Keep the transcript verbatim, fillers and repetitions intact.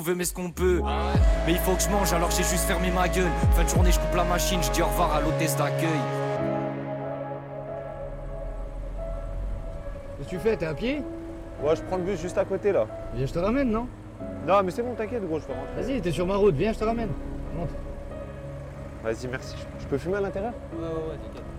veut mais ce qu'on peut. Mais il faut que je mange alors j'ai juste fermé ma gueule. Fin de journée je coupe la machine, je dis au revoir à l'hôtesse d'accueil. Qu'est-ce que tu fais? T'es à pied? Ouais, je prends le bus juste à côté là. Viens, je te ramène, non? Non, mais c'est bon, t'inquiète, gros, je peux rentrer. Vas-y, t'es sur ma route, viens, je te ramène. Monte. Vas-y, merci. Je peux fumer à l'intérieur? Ouais, ouais, ouais, t'inquiète.